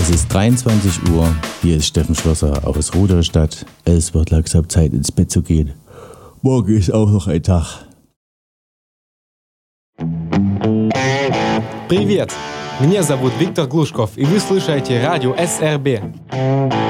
Es ist 23 Uhr. Hier ist Steffen Schlosser aus Rudolstadt. Es wird langsam Zeit, ins Bett zu gehen. Morgen ist auch noch ein Tag. Привет! Меня зовут Виктор Глушков, и вы слушаете радио СРБ.